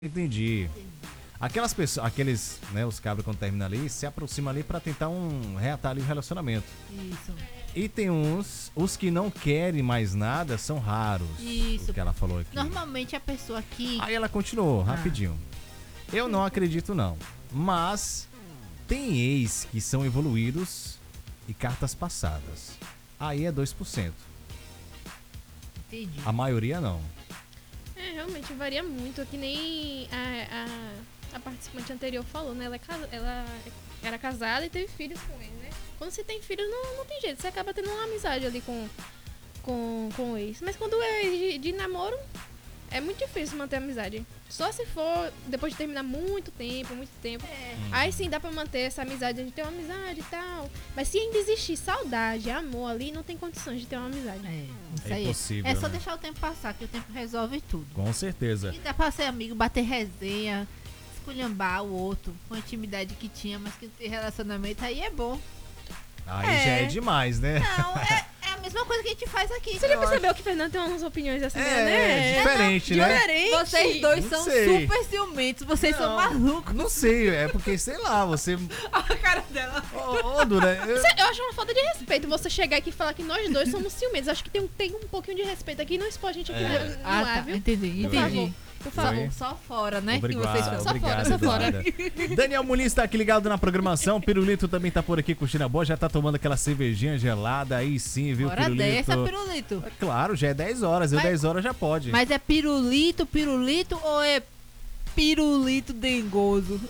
Entendi. Aquelas pessoas, aqueles, né, os cabras quando terminam ali, se aproximam ali pra tentar reatar ali o relacionamento. Isso. E tem os que não querem mais nada, são raros. Isso. O que ela falou aqui. Normalmente a pessoa que... Aí ela continuou, rapidinho. Eu não acredito não, mas tem ex que são evoluídos e cartas passadas. Aí é 2%. Entendi. A maioria não. Realmente varia muito, que nem a participante anterior falou, né? Ela era casada e teve filhos com ele, né? Quando você tem filhos, não tem jeito, você acaba tendo uma amizade ali com o ex. Mas quando é de namoro, é muito difícil manter a amizade. Só se for depois de terminar muito tempo. Aí sim dá pra manter essa amizade, a gente tem uma amizade e tal. Mas se ainda existir saudade, amor ali, não tem condições de ter uma amizade. Isso É aí. impossível, É só né? deixar o tempo passar, que o tempo resolve tudo. Com certeza. E dá pra ser amigo, bater resenha, esculhambar o outro com a intimidade que tinha, mas que não tem relacionamento, aí é bom. Aí já é demais, né? Não, é a mesma coisa que a gente faz aqui. Você já percebeu que o Fernando tem umas opiniões assim, É, né? diferente, né? Diferente. Vocês dois Não são sei. super ciumentos, vocês são Não. malucos. Não sei, é porque, sei lá, você... A cara dela. Ô, Dura, Eu acho uma falta de respeito você chegar aqui e falar que nós dois somos ciumentos. Acho que tem um pouquinho de respeito aqui e não expor a gente aqui no ar, viu? Entendi, Por favor. entendi. Por favor. Só fora, né? Obrigado, que vocês são. obrigado, Só fora. Eduarda. Daniel Muniz tá aqui ligado na programação. Pirulito também tá por aqui curtindo a boa. Já tá tomando aquela cervejinha gelada. Aí sim, viu, Hora Pirulito? dessa, pirulito. É claro, já é 10 horas. Eu Mas- 10 horas já pode. Mas é pirulito ou é pirulito dengoso?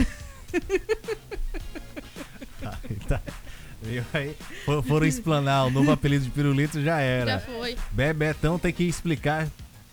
Tá. Viu aí? Foram explanar o novo apelido de Pirulito, já era. Já foi. Bebetão tem que explicar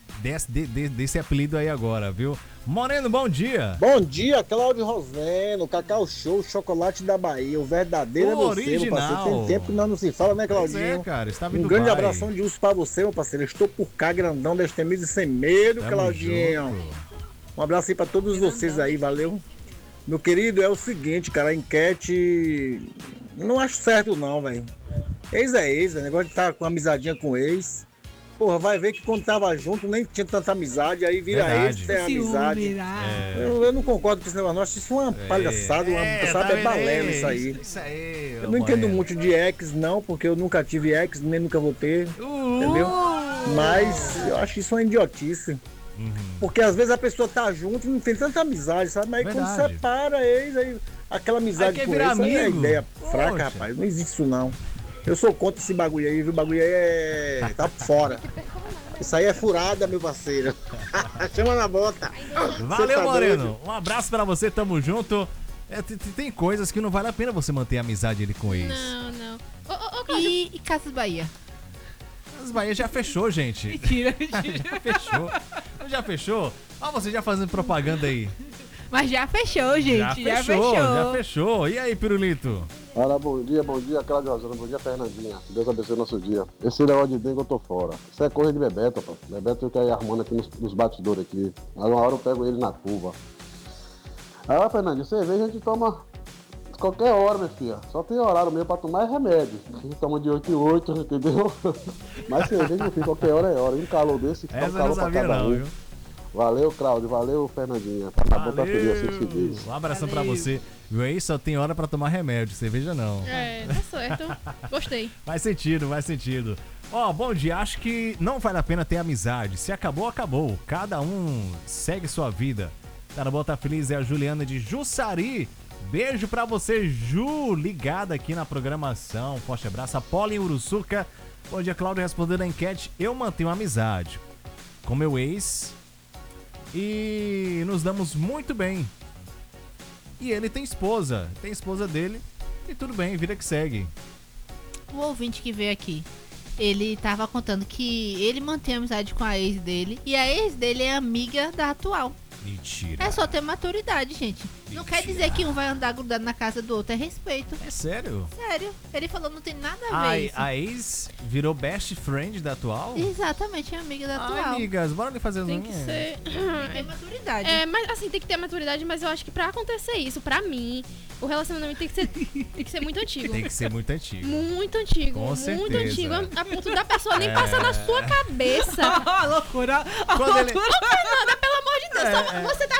desse apelido aí agora, viu? Moreno, bom dia. Bom dia, Cláudio Roseno, Cacau Show, Chocolate da Bahia, o verdadeiro O é você, meu original. parceiro. Tem tempo que nós não se fala, né, Pois Claudinho? é, cara, estava em Um Dubai. grande abração de urso pra você, meu parceiro. Eu estou por cá, grandão, destemido e sem medo, Tamo Claudinho. junto. Um abraço aí pra todos vocês aí, valeu? Meu querido, é o seguinte, cara, a enquete... Não acho certo não, velho. Ex é ex, o negócio de estar com amizadinha com ex. Porra, vai ver que quando tava junto nem tinha tanta amizade, aí vira Verdade. ex, tem amizade. Eu não concordo com esse negócio, não. Acho isso uma palhaçada, sabe? É balela isso aí. Isso aí, Eu não entendo muito de ex, não, porque eu nunca tive ex, nem nunca vou ter, entendeu? Mas eu acho isso uma idiotice. Porque às vezes a pessoa tá junto e não tem tanta amizade, sabe? Mas aí quando Verdade. separa ex, aí aquela amizade quer com virar ex, aí é amigo? ideia fraca, Poxa. rapaz. Não existe isso, não. Eu sou contra esse bagulho aí, viu? O bagulho aí tá fora. Isso aí é furada, meu parceiro. Chama na bota. Valeu, tá Moreno. doido? Um abraço pra você, tamo junto. Tem coisas que não vale a pena você manter amizade ali com ex. Não. Ô, Cláudio. E Casas Bahia? As Bahia já fechou, gente. Mentira. Já fechou. Já fechou? Ó, você já fazendo propaganda aí. Mas já fechou, gente. Já fechou. Já fechou. E aí, Pirulito? Olha, bom dia, Cláudio Rosano, bom dia, Fernandinha. Deus abençoe o nosso dia. Esse negócio de dengue eu tô fora. Isso é coisa de Bebeto, rapaz. Bebeto fica aí armando aqui nos bastidores aqui. Aí uma hora eu pego ele na curva. Aí, ó, Fernandinho, cerveja a gente toma qualquer hora, minha filha. Só tem horário mesmo pra tomar é remédio. A gente toma de 8 em 8, entendeu? Mas cerveja, meu filho, qualquer hora é hora. E um calor desse, fica um Essa eu não calor pra sabia cada não, um. viu? Valeu, Cláudio. Valeu, Fernandinha. Tá na boca feliz assim que se diz. Um abração pra Valeu. você. Viu aí? Só tem hora pra tomar remédio. Cerveja não. Tá certo. Gostei. Faz sentido. Ó, bom dia. Acho que não vale a pena ter amizade. Se acabou, acabou. Cada um segue sua vida. Tá na boa, tá feliz? É a Juliana de Jussari. Beijo pra você, Ju, ligada aqui na programação. Forte abraço. A Paula em Uruçuca. Bom dia, Cláudio. Respondendo a enquete, eu mantenho amizade com meu ex e nos damos muito bem. E ele tem esposa dele e tudo bem, vida que segue. O ouvinte que veio aqui, ele tava contando que ele mantém amizade com a ex dele e a ex dele é amiga da atual. Mentira. É só ter maturidade, gente. Não quer dizer que um vai andar grudado na casa do outro, é respeito. É sério? Sério. Ele falou, não tem nada a ver isso. A ex virou best friend da atual? Exatamente, é amiga da Ai, atual. amigas, bora ali fazer as Tem que unhas. ser. Tem que ter maturidade. Mas assim, tem que ter maturidade, mas eu acho que pra acontecer isso, pra mim, o relacionamento tem que ser muito antigo. Tem que ser muito antigo. Muito antigo. Com muito certeza. antigo. A ponto da pessoa nem passar na sua cabeça. loucura. Quando ele... Fernanda, pelo amor de Deus, você tá